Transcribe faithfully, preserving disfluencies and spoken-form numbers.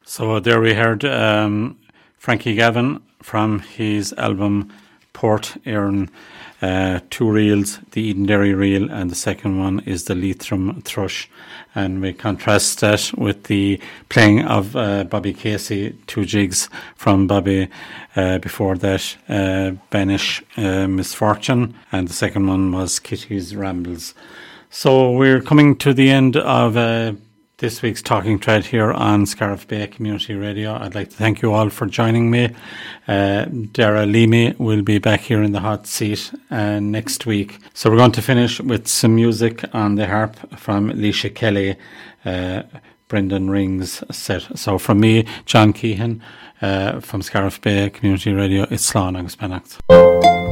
So there we heard um, Frankie Gavin from his album Port Erin, uh, two reels, the Edenderry reel, and the second one is the Leitrim Thrush. And we contrast that with the playing of uh, Bobby Casey, two jigs from Bobby. Uh, before that, uh, Banish uh, Misfortune, and the second one was Kitty's Rambles. So we're coming to the end of uh, this week's Talking Tread here on Scariff Bay Community Radio. I'd like to thank you all for joining me. Uh, Dara Leamy will be back here in the hot seat uh, next week. So we're going to finish with some music on the harp from Leisha Kelly, uh, Brendan Ring's set. So from me, John Keehan, uh, from Scariff Bay Community Radio, it's Slán agus Beannacht.